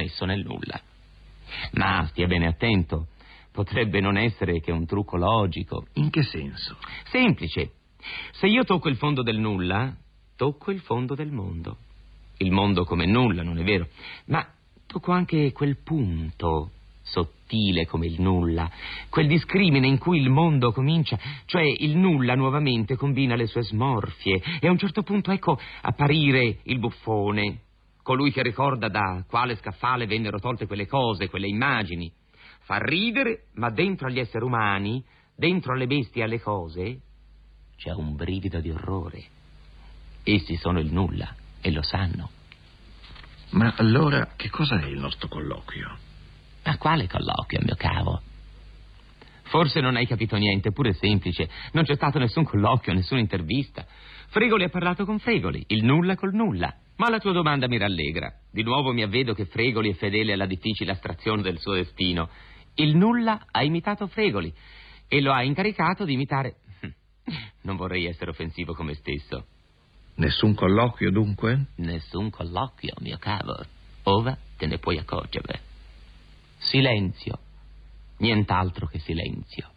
commesso nel nulla. Ma stia bene attento, potrebbe non essere che un trucco logico. In che senso? Semplice. Se io tocco il fondo del nulla, tocco il fondo del mondo. Il mondo come nulla, non è vero? Ma tocco anche quel punto sottile come il nulla, quel discrimine in cui il mondo comincia, cioè il nulla nuovamente combina le sue smorfie e a un certo punto ecco apparire il buffone, colui che ricorda da quale scaffale vennero tolte quelle cose, quelle immagini. Fa ridere, ma dentro agli esseri umani, dentro alle bestie e alle cose, c'è un brivido di orrore. Essi sono il nulla e lo sanno. Ma allora che cosa è il nostro colloquio? Ma quale colloquio, mio cavo? Forse non hai capito niente, pure semplice. Non c'è stato nessun colloquio, nessuna intervista. Fregoli ha parlato con Fregoli, il nulla col nulla. Ma la tua domanda mi rallegra. Di nuovo mi avvedo che Fregoli è fedele alla difficile astrazione del suo destino. Il nulla ha imitato Fregoli e lo ha incaricato di imitare... Non vorrei essere offensivo con me stesso. Nessun colloquio, dunque? Nessun colloquio, mio cavo. Ora te ne puoi accorgere. Silenzio. Nient'altro che silenzio.